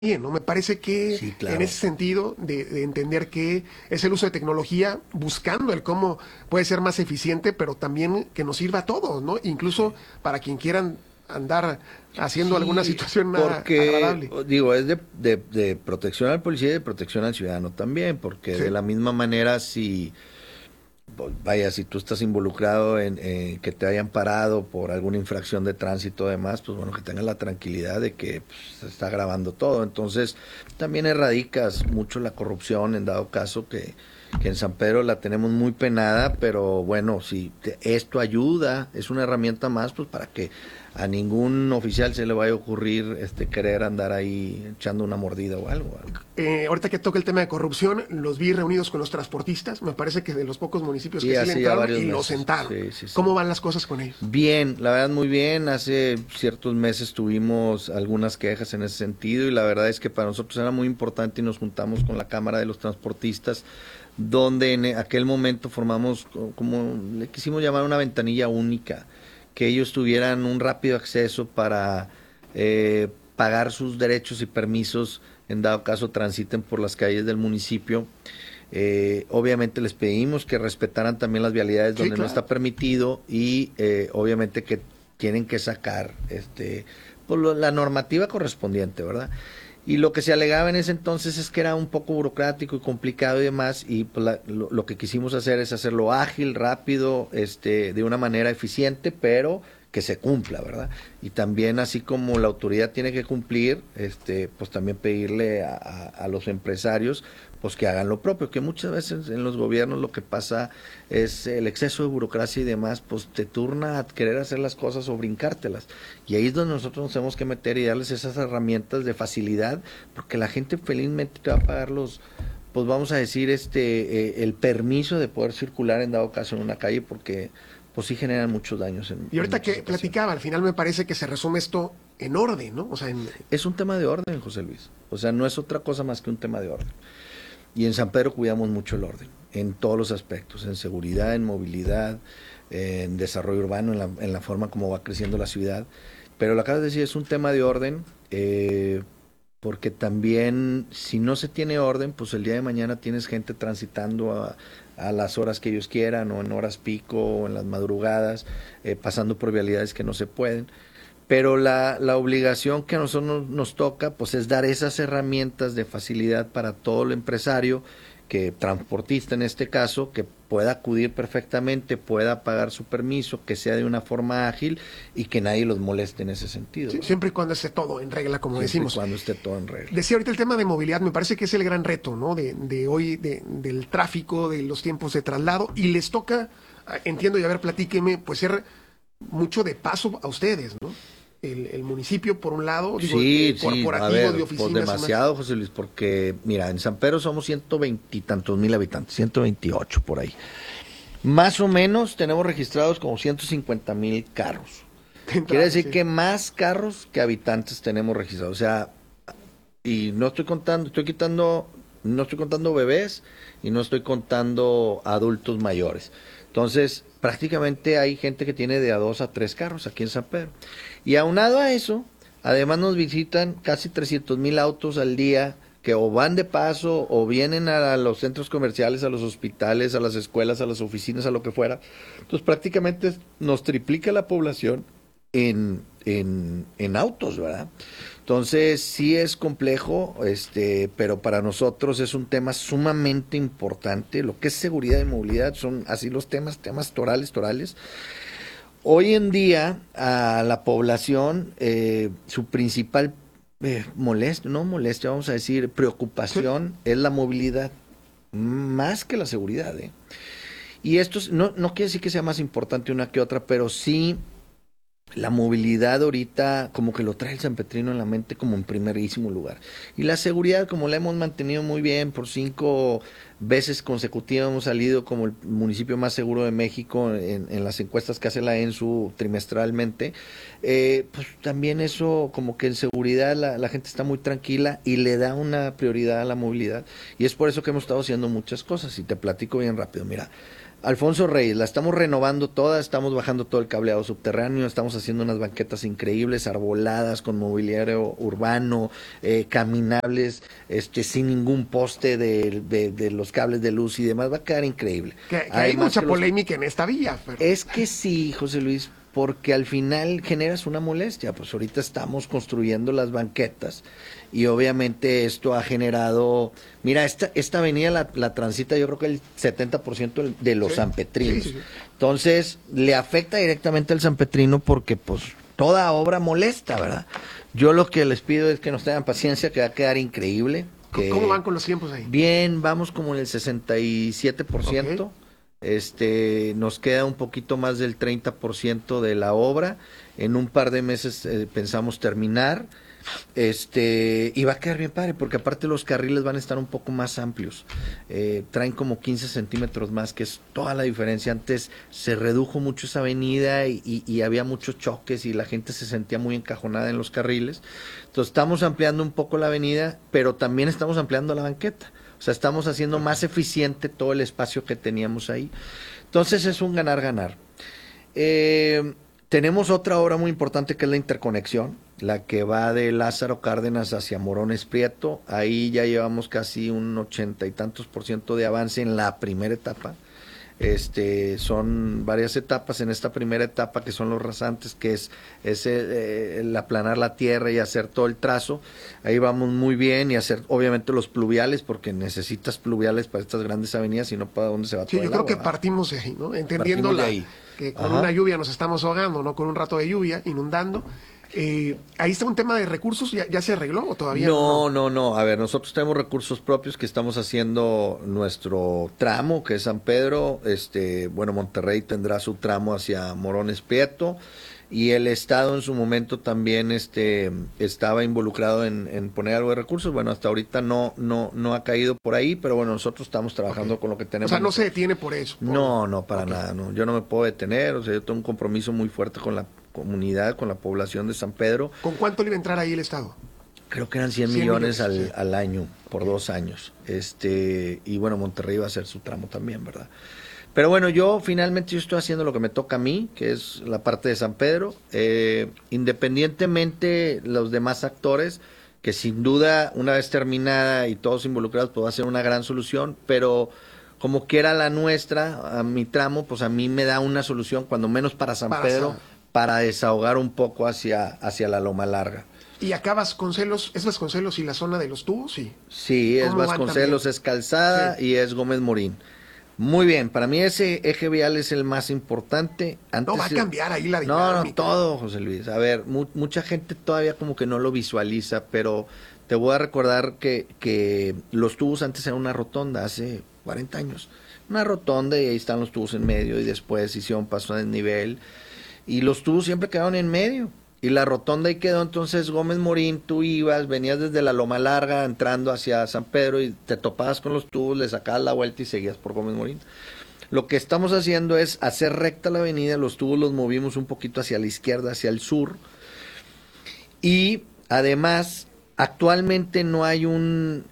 bien, ¿no? Me parece que Sí, en claro. ese sentido de entender que es el uso de tecnología buscando el cómo puede ser más eficiente, pero también que nos sirva a todos, ¿no? Incluso Sí. para quien quieran andar haciendo alguna Sí, situación porque, agradable. digo, es de protección al policía y de protección al ciudadano también, porque de Sí. la misma manera, si, vaya, si tú estás involucrado en que te hayan parado por alguna infracción de tránsito, además, pues bueno, que tengas la tranquilidad de que pues, se está grabando todo. Entonces, también erradicas mucho la corrupción, en dado caso que en San Pedro la tenemos muy penada, pero bueno, si esto ayuda, es una herramienta más, pues para que a ningún oficial se le vaya a ocurrir querer andar ahí echando una mordida o algo. Ahorita que toca el tema de corrupción, los vi reunidos con los transportistas, me parece que de los pocos municipios Sí, que sí le hace ya entraron varios y los meses. sentaron. Sí, sí, sí. ¿Cómo van las cosas con ellos? Bien, la verdad muy bien. Hace ciertos meses tuvimos algunas quejas en ese sentido y la verdad es que para nosotros era muy importante y nos juntamos con la Cámara de los Transportistas, donde en aquel momento formamos, como le quisimos llamar, una ventanilla única, que ellos tuvieran un rápido acceso para pagar sus derechos y permisos en dado caso transiten por las calles del municipio. Obviamente les pedimos que respetaran también las vialidades Sí, donde no claro. está permitido y obviamente que tienen que sacar pues, la normativa correspondiente, ¿verdad? Y lo que se alegaba en ese entonces es que era un poco burocrático y complicado y demás, y pues, lo que quisimos hacer es hacerlo ágil, rápido, de una manera eficiente, pero que se cumpla, ¿verdad? Y también así como la autoridad tiene que cumplir, pues también pedirle a los empresarios pues que hagan lo propio, que muchas veces en los gobiernos lo que pasa es el exceso de burocracia y demás, pues te turna a querer hacer las cosas o brincártelas. Y ahí es donde nosotros nos tenemos que meter y darles esas herramientas de facilidad, porque la gente felizmente te va a pagar pues vamos a decir, el permiso de poder circular en dado caso en una calle, porque pues sí generan muchos daños Y en ahorita muchas que ocasiones. platicaba, al final me parece que se resume esto en orden, ¿no? O sea, Es un tema de orden, José Luis. O sea, no es otra cosa más que un tema de orden. Y en San Pedro cuidamos mucho el orden, en todos los aspectos, en seguridad, en movilidad, en desarrollo urbano, en la forma como va creciendo la ciudad. Pero lo acabas de decir, es un tema de orden, porque también si no se tiene orden, pues el día de mañana tienes gente transitando a las horas que ellos quieran, o en horas pico, o en las madrugadas, pasando por vialidades que no se pueden. Pero la obligación que a nosotros nos toca pues es dar esas herramientas de facilidad para todo el empresario, que transportista en este caso, que pueda acudir perfectamente, pueda pagar su permiso, que sea de una forma ágil y que nadie los moleste en ese sentido, ¿verdad? siempre y cuando esté todo en regla, como Siempre y decimos. cuando esté todo en regla. Decía ahorita el tema de movilidad, me parece que es el gran reto, ¿no? De hoy, del tráfico, de los tiempos de traslado, y les toca, entiendo, y a ver, platíqueme, pues ser mucho de paso a ustedes, ¿no? El municipio, por un lado, digo, Sí, sí, a corporativo, de ver, pues oficinas y más. demasiado, José Luis, porque mira, en San Pedro somos 120 y tantos mil habitantes, 128 por ahí. Más o menos tenemos registrados como 150,000 carros. Quiere decir Sí. que más carros que habitantes tenemos registrados. O sea, y no estoy contando, no estoy contando bebés y no estoy contando adultos mayores. Entonces, prácticamente hay gente que tiene de a 2 a 3 carros aquí en San Pedro. Y aunado a eso, además nos visitan casi 300,000 autos al día que o van de paso o vienen a los centros comerciales, a los hospitales, a las escuelas, a las oficinas, a lo que fuera. Entonces prácticamente nos triplica la población en autos, ¿verdad? Entonces sí es complejo, pero para nosotros es un tema sumamente importante. Lo que es seguridad y movilidad son así los temas torales. Hoy en día a la población su principal molestia, vamos a decir, Sí. preocupación es la movilidad, más que la seguridad. Y esto no quiere decir que sea más importante una que otra, pero sí la movilidad ahorita como que lo trae el sanpetrino en la mente como en primerísimo lugar. Y la seguridad, como la hemos mantenido muy bien, por 5 veces consecutivas hemos salido como el municipio más seguro de México en las encuestas que hace la ENSU trimestralmente, pues también eso como que en seguridad la gente está muy tranquila y le da una prioridad a la movilidad. Y es por eso que hemos estado haciendo muchas cosas. Y te platico bien rápido, mira. Alfonso Reyes, la estamos renovando toda, estamos bajando todo el cableado subterráneo, estamos haciendo unas banquetas increíbles, arboladas, con mobiliario urbano, caminables, sin ningún poste de los cables de luz y demás, va a quedar increíble. Que hay mucha polémica en esta vía. Pero... Es que sí, José Luis, porque al final generas una molestia, pues ahorita estamos construyendo las banquetas y obviamente esto ha generado, mira, esta avenida la transita yo creo que el 70% de los sanpetrinos, sí. Entonces le afecta directamente al sanpetrino porque pues toda obra molesta, ¿verdad? Yo lo que les pido es que nos tengan paciencia, que va a quedar increíble. ¿Cómo van con los tiempos ahí? Bien, vamos como en el 67%. Okay. Nos queda un poquito más del 30% de la obra. En un par de meses pensamos terminar. Y va a quedar bien padre, porque aparte los carriles van a estar un poco más amplios. Traen como 15 centímetros más, que es toda la diferencia. Antes se redujo mucho esa avenida y había muchos choques y la gente se sentía muy encajonada en los carriles. Entonces estamos ampliando un poco la avenida, pero también estamos ampliando la banqueta. O sea, estamos haciendo más eficiente todo el espacio que teníamos ahí. Entonces es un ganar-ganar. Tenemos otra obra muy importante que es la interconexión, la que va de Lázaro Cárdenas hacia Morones Prieto. Ahí ya llevamos casi un 80 y tantos % de avance en la primera etapa. Son varias etapas. En esta primera etapa, que son los rasantes, que es el aplanar la tierra y hacer todo el trazo, ahí vamos muy bien, y hacer obviamente los pluviales, porque necesitas pluviales para estas grandes avenidas, si no, ¿para dónde se va todo el agua? Yo creo que partimos de ahí, ¿no? Entendiendo que con una lluvia nos estamos ahogando, no con un rato de lluvia, inundando. Ahí está un tema de recursos, ¿ya se arregló o todavía no? No. A ver, nosotros tenemos recursos propios que estamos haciendo nuestro tramo, que es San Pedro. Monterrey tendrá su tramo hacia Morones Prieto, y el Estado en su momento también estaba involucrado en poner algo de recursos. Bueno, hasta ahorita no ha caído por ahí, pero bueno, nosotros estamos trabajando con lo que tenemos. O sea, no se detiene por eso. No, para nada, no. Yo no me puedo detener, o sea, yo tengo un compromiso muy fuerte con la comunidad, con la población de San Pedro. ¿Con cuánto le iba a entrar ahí el Estado? Creo que eran 100 millones al año, por 2 años. Y bueno, Monterrey va a hacer su tramo también, ¿verdad? Pero bueno, yo estoy haciendo lo que me toca a mí, que es la parte de San Pedro. Independientemente los demás actores, que sin duda, una vez terminada y todos involucrados, pues va a ser una gran solución, pero como quiera la nuestra, a mi tramo, pues a mí me da una solución, cuando menos para San Pedro, para desahogar un poco hacia la Loma Larga. ¿Y acá Vasconcelos, es Vasconcelos y la zona de los tubos? Sí, es Vasconcelos, es Calzada, sí, y es Gómez Morín. Muy bien, para mí ese eje vial es el más importante. Antes va a cambiar ahí la dinámica. No, todo, José Luis. A ver, mucha gente todavía como que no lo visualiza, pero te voy a recordar que los tubos antes eran una rotonda, hace 40 años. Una rotonda, y ahí están los tubos en medio, y después hicieron paso de nivel. Y los tubos siempre quedaron en medio, y la rotonda ahí quedó. Entonces Gómez Morín, tú venías desde la Loma Larga entrando hacia San Pedro y te topabas con los tubos, le sacabas la vuelta y seguías por Gómez Morín. Lo que estamos haciendo es hacer recta la avenida, los tubos los movimos un poquito hacia la izquierda, hacia el sur, y además actualmente no hay un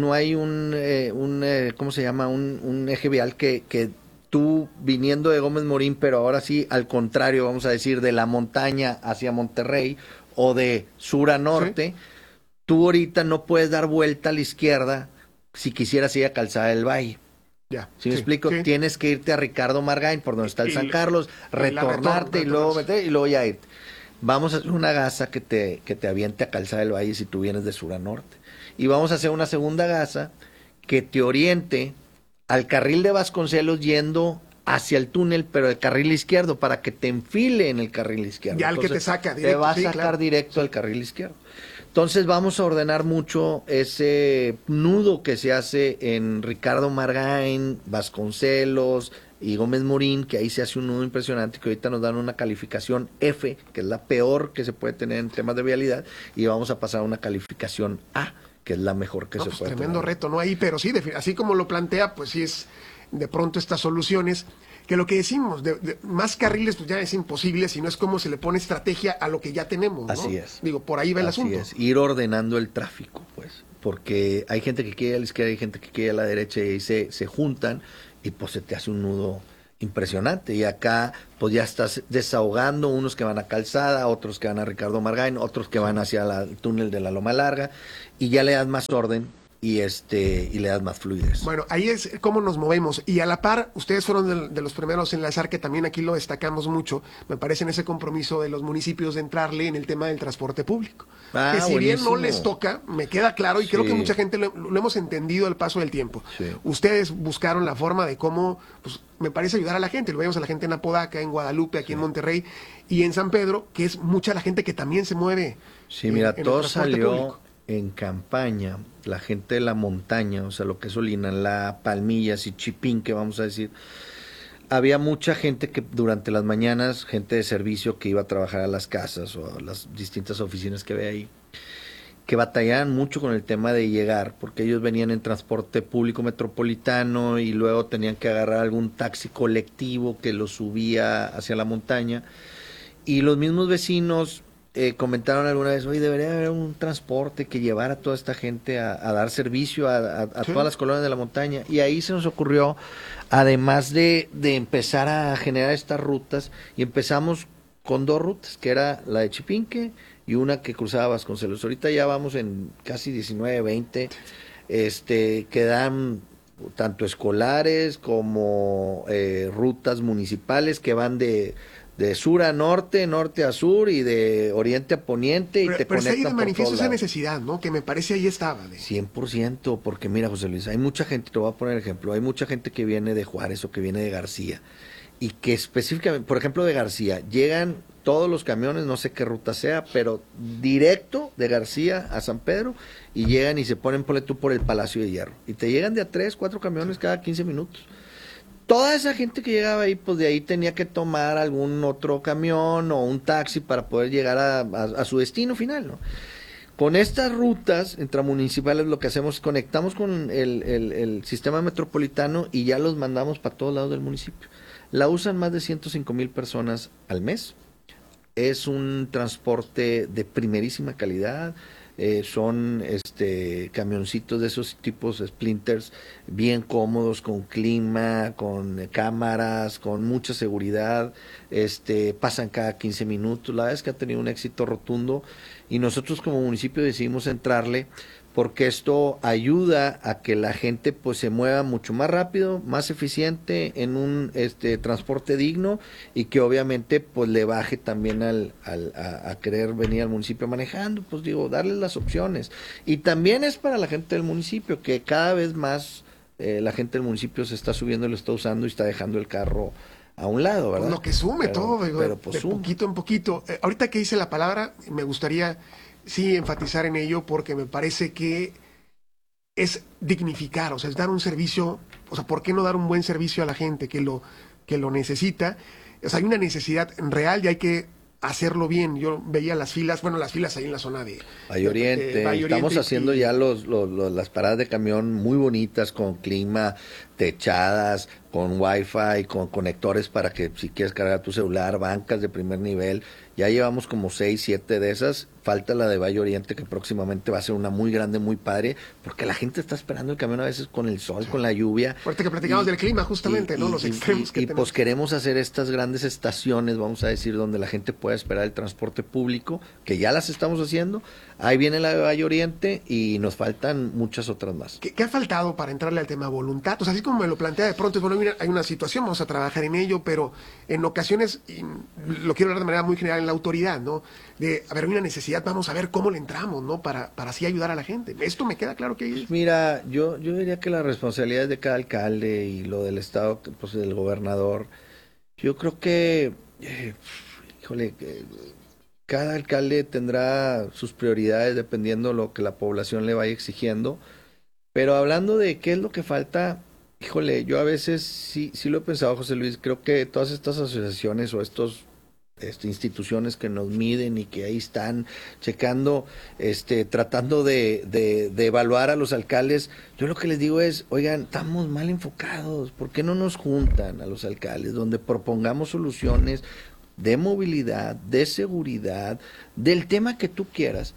¿cómo se llama? Un eje vial que tú, viniendo de Gómez Morín, pero ahora sí al contrario, vamos a decir, de la montaña hacia Monterrey o de sur a norte, ¿sí? Tú ahorita no puedes dar vuelta a la izquierda si quisieras ir a Calzada del Valle. Ya. ¿Sí me explico? Sí. Tienes que irte a Ricardo Margain, por donde está el San Carlos, retornarte y luego ya irte. Vamos a hacer una gasa que te aviente a Calzada del Valle si tú vienes de sur a norte. Y vamos a hacer una segunda gasa que te oriente al carril de Vasconcelos yendo hacia el túnel, pero el carril izquierdo, para que te enfile en el carril izquierdo. Ya el que te saca directo. Te va a sacar directo al carril izquierdo. Entonces vamos a ordenar mucho ese nudo que se hace en Ricardo Margain, Vasconcelos y Gómez Morín, que ahí se hace un nudo impresionante, que ahorita nos dan una calificación F, que es la peor que se puede tener en temas de vialidad, y vamos a pasar a una calificación A, que es la mejor que se puede tremendo tener. Reto, ¿no? Ahí, pero sí, así como lo plantea, pues sí es de pronto estas soluciones, que lo que decimos, más carriles pues ya es imposible, sino es como se le pone estrategia a lo que ya tenemos, ¿no? Así es. Digo, por ahí va el asunto. Así es, ir ordenando el tráfico, pues, porque hay gente que quiere a la izquierda, hay gente que quiere a la derecha, y ahí se juntan, y pues se te hace un nudo impresionante. Y acá pues ya estás desahogando unos que van a Calzada, otros que van a Ricardo Margain, otros que van hacia el túnel de la Loma Larga, y ya le das más orden y le das más fluidez. Bueno, ahí es cómo nos movemos. Y a la par, ustedes fueron de los primeros en lanzar, que también aquí lo destacamos mucho, me parece, en ese compromiso de los municipios de entrarle en el tema del transporte público. Que si bien no les toca, me queda claro, y creo que mucha gente lo hemos entendido al paso del tiempo. Ustedes buscaron la forma de cómo, pues, me parece, ayudar a la gente. Lo vemos a la gente en Apodaca, en Guadalupe, aquí en Monterrey, y en San Pedro, que es mucha la gente que también se mueve. Sí, mira, todo salió en campaña, la gente de la montaña, o sea, lo que es Olinalá, Palmillas y Chipinque, vamos a decir. Había mucha gente que durante las mañanas, gente de servicio que iba a trabajar a las casas o a las distintas oficinas que ve ahí, que batallaban mucho con el tema de llegar, porque ellos venían en transporte público metropolitano y luego tenían que agarrar algún taxi colectivo que los subía hacia la montaña. Y los mismos vecinos comentaron alguna vez, oye, debería haber un transporte que llevara a toda esta gente a dar servicio a todas las colonias de la montaña. Y ahí se nos ocurrió, además de empezar a generar estas rutas, y empezamos con 2 rutas, que era la de Chipinque y una que cruzaba Vasconcelos. Ahorita ya vamos en casi 19, 20, que dan tanto escolares como rutas municipales que van de sur a norte, norte a sur y de oriente a poniente, y te conectan por todos lados. Pero ahí manifiesto esa necesidad, ¿no? Que me parece ahí estaba. 100%, porque mira, José Luis, hay mucha gente, te voy a poner ejemplo, hay mucha gente que viene de Juárez o que viene de García, y que específicamente, por ejemplo, de García, llegan todos los camiones, no sé qué ruta sea, pero directo de García a San Pedro, y llegan y se ponen, ponle tú, por el Palacio de Hierro, y te llegan de a 3, 4 camiones cada 15 minutos. Toda esa gente que llegaba ahí, pues de ahí tenía que tomar algún otro camión o un taxi para poder llegar a su destino final, ¿no? Con estas rutas intramunicipales lo que hacemos es conectamos con el sistema metropolitano y ya los mandamos para todos lados del municipio. La usan más de 105,000 personas al mes. Es un transporte de primerísima calidad. Son camioncitos de esos tipos splinters bien cómodos, con clima, con cámaras, con mucha seguridad, pasan cada 15 minutos. La verdad es que ha tenido un éxito rotundo, y nosotros como municipio decidimos entrarle porque esto ayuda a que la gente pues se mueva mucho más rápido, más eficiente en un transporte digno, y que obviamente pues le baje también a querer venir al municipio manejando, pues digo, darles las opciones. Y también es para la gente del municipio, que cada vez más la gente del municipio se está subiendo y lo está usando y está dejando el carro a un lado, ¿verdad? Lo que sume todo, digo, pero pues, de poquito en poquito. Ahorita que hice la palabra, me gustaría sí enfatizar en ello, porque me parece que es dignificar, o sea, es dar un servicio, o sea, ¿por qué no dar un buen servicio a la gente que lo necesita? O sea, hay una necesidad real y hay que hacerlo bien. Yo veía las filas ahí en la zona de Valle Oriente. Estamos haciendo ya las paradas de camión muy bonitas, con clima, techadas, con wifi, con conectores para que si quieres cargar tu celular, bancas de primer nivel. Ya llevamos como 6, 7 de esas. Falta la de Valle Oriente, que próximamente va a ser una muy grande, muy padre, porque la gente está esperando el camión a veces con el sol, con la lluvia. Ahorita que platicamos del clima, justamente, ¿no? Los extremos que tenemos. Pues queremos hacer estas grandes estaciones, vamos a decir, donde la gente pueda esperar el transporte público, que ya las estamos haciendo. Ahí viene la de Valle Oriente y nos faltan muchas otras más. ¿Qué ha faltado para entrarle al tema voluntad? O sea, así como me lo plantea de pronto, es bueno, mira, hay una situación, vamos a trabajar en ello, pero en ocasiones, y lo quiero hablar de manera muy general, en la autoridad, ¿no? De, a ver, hay una necesidad, vamos a ver cómo le entramos, ¿no? Para así ayudar a la gente. Esto me queda claro que es. Mira, yo diría que la responsabilidad es de cada alcalde, y lo del Estado, pues del gobernador. Yo creo que, híjole, cada alcalde tendrá sus prioridades dependiendo lo que la población le vaya exigiendo. Pero hablando de qué es lo que falta, híjole, yo a veces sí lo he pensado, José Luis. Creo que todas estas asociaciones o estos instituciones que nos miden y que ahí están checando, tratando de evaluar a los alcaldes, yo lo que les digo es, oigan, estamos mal enfocados, ¿por qué no nos juntan a los alcaldes donde propongamos soluciones de movilidad, de seguridad, del tema que tú quieras,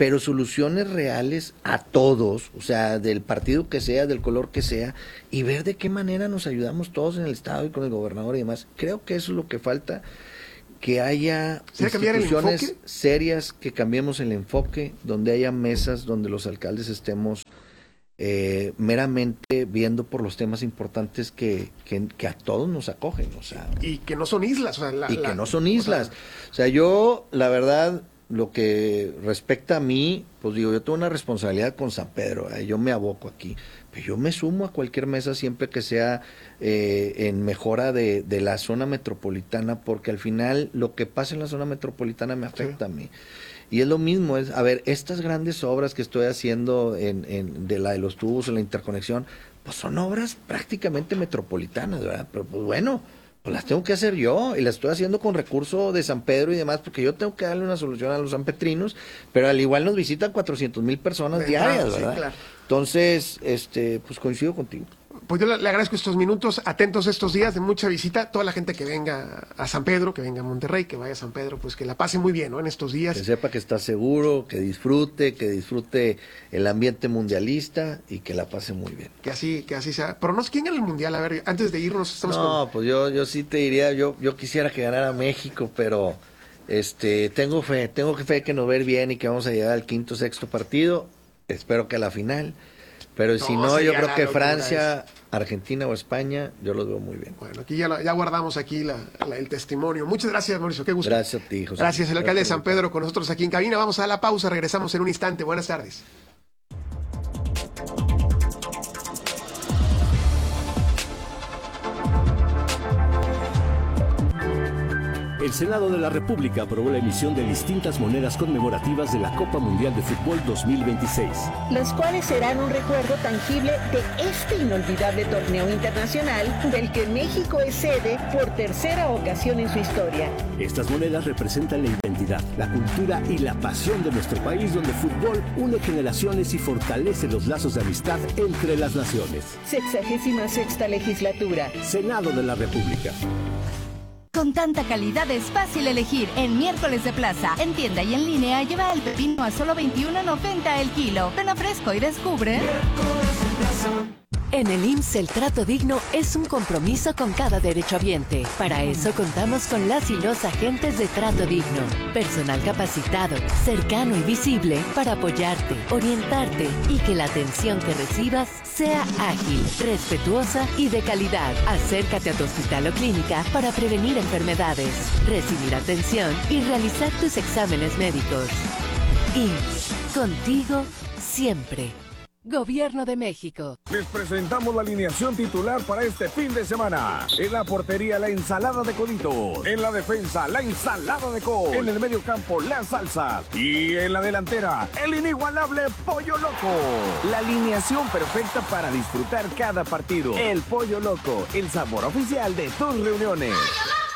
pero soluciones reales a todos, o sea, del partido que sea, del color que sea, y ver de qué manera nos ayudamos todos en el Estado y con el gobernador y demás. Creo que eso es lo que falta, que haya instituciones serias, que cambiemos el enfoque, donde haya mesas, donde los alcaldes estemos meramente viendo por los temas importantes que a todos nos acogen, o sea, y que no son islas, o sea, que no son islas, o sea, yo la verdad, lo que respecta a mí, pues digo, yo tengo una responsabilidad con San Pedro, yo me aboco aquí, pero yo me sumo a cualquier mesa siempre que sea en mejora de la zona metropolitana, porque al final lo que pasa en la zona metropolitana me afecta a mí. Y es lo mismo, a ver, estas grandes obras que estoy haciendo de la de los tubos, en la interconexión, pues son obras prácticamente metropolitanas, ¿verdad? Pero pues bueno, pues las tengo que hacer yo, y las estoy haciendo con recurso de San Pedro y demás, porque yo tengo que darle una solución a los sanpetrinos, pero al igual nos visitan 400,000 personas diarias, ¿verdad? Sí, claro. Entonces, pues coincido contigo. Pues yo le agradezco estos minutos, atentos estos días de mucha visita, toda la gente que venga a San Pedro, que venga a Monterrey, que vaya a San Pedro, pues que la pase muy bien, ¿no? En estos días. Que sepa que está seguro, que disfrute el ambiente mundialista y que la pase muy bien. Que así sea. Pero no sé quién gana el mundial, a ver, antes de irnos estamos pues yo sí te diría, yo quisiera que ganara México, pero tengo fe que nos va a ir bien y que vamos a llegar al quinto, sexto partido, espero que a la final. Pero si no, yo creo que Francia, Argentina o España, yo los veo muy bien. Bueno, aquí ya guardamos aquí el testimonio. Muchas gracias, Mauricio, qué gusto. Gracias a ti, José. Gracias, el alcalde de San Pedro con nosotros aquí en cabina. Vamos a la pausa, regresamos en un instante. Buenas tardes. El Senado de la República aprobó la emisión de distintas monedas conmemorativas de la Copa Mundial de Fútbol 2026. Las cuales serán un recuerdo tangible de este inolvidable torneo internacional del que México es sede por tercera ocasión en su historia. Estas monedas representan la identidad, la cultura y la pasión de nuestro país, donde el fútbol une generaciones y fortalece los lazos de amistad entre las naciones. 66ª legislatura. Senado de la República. Con tanta calidad es fácil elegir. En Miércoles de Plaza, en tienda y en línea, lleva el pepino a solo $21.90 el kilo. Ven fresco y descubre. En el IMSS el trato digno es un compromiso con cada derechohabiente. Para eso contamos con las y los agentes de trato digno. Personal capacitado, cercano y visible para apoyarte, orientarte y que la atención que recibas sea ágil, respetuosa y de calidad. Acércate a tu hospital o clínica para prevenir enfermedades, recibir atención y realizar tus exámenes médicos. IMSS, contigo siempre. Gobierno de México. Les presentamos la alineación titular para este fin de semana. En la portería, la ensalada de coditos. En la defensa, la ensalada de col. En el medio campo, las salsas. Y en la delantera, el inigualable Pollo Loco. La alineación perfecta para disfrutar cada partido. El Pollo Loco, el sabor oficial de tus reuniones.